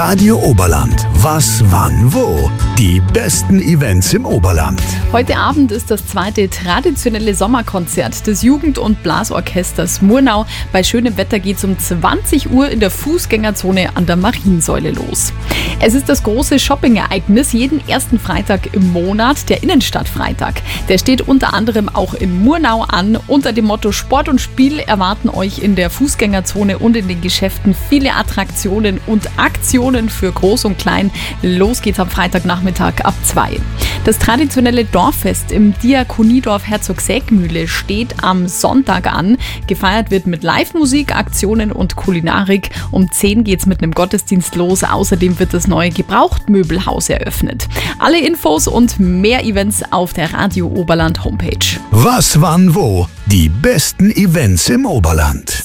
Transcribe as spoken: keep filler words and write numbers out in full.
Radio Oberland. Was, wann, wo? Die besten Events im Oberland. Heute Abend ist das zweite traditionelle Sommerkonzert des Jugend- und Blasorchesters Murnau. Bei schönem Wetter geht es um zwanzig Uhr in der Fußgängerzone an der Mariensäule los. Es ist das große Shopping-Ereignis jeden ersten Freitag im Monat, der Innenstadtfreitag. Der steht unter anderem auch in Murnau an. Unter dem Motto Sport und Spiel erwarten euch in der Fußgängerzone und in den Geschäften viele Attraktionen und Aktionen für Groß und Klein. Los geht's am Freitagnachmittag ab zwei. Das traditionelle Dorffest im Diakoniedorf Herzog-Säckmühle steht am Sonntag an. Gefeiert wird mit Live-Musik, Aktionen und Kulinarik. Um zehn geht's mit einem Gottesdienst los. Außerdem wird das neue Gebrauchtmöbelhaus eröffnet. Alle Infos und mehr Events auf der Radio Oberland Homepage. Was, wann, wo? Die besten Events im Oberland.